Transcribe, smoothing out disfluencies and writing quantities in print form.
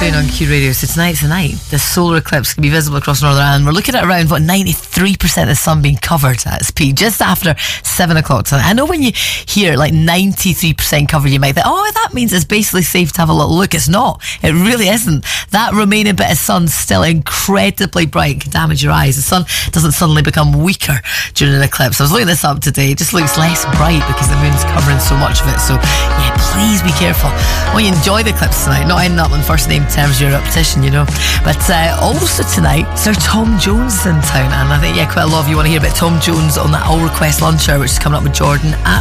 Spoon on Q Radio. So tonight's the night. The solar eclipse can be visible across Northern Ireland. We're looking at around 93% of the sun being covered at its peak, just after 7 o'clock tonight. I know when you hear 93% covered, you might think, oh, that means it's basically safe to have a little look. It's not. It really isn't. That remaining bit of sun's still incredibly bright. It can damage your eyes. The sun doesn't suddenly become weaker during an eclipse. I was looking this up today. It just looks less bright because the moon's covering so much of it. So yeah, please be careful when you enjoy the eclipse tonight, not ending up in first name terms of your repetition, But also tonight, Sir Tom Jones is in town, and I think quite a lot of you want to hear about Tom Jones on that All Request Lunch Hour, which is coming up with Jordan at